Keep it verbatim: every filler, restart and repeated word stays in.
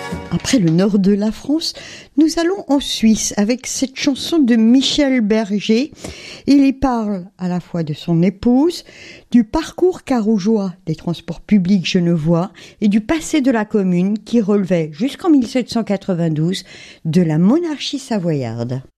Après le nord de la France, nous allons en Suisse avec cette chanson de Michel Berger. Il y parle à la fois de son épouse, du parcours carougeois des transports publics genevois et du passé de la commune qui relevait jusqu'en mille sept cent quatre-vingt-douze de la monarchie savoyarde.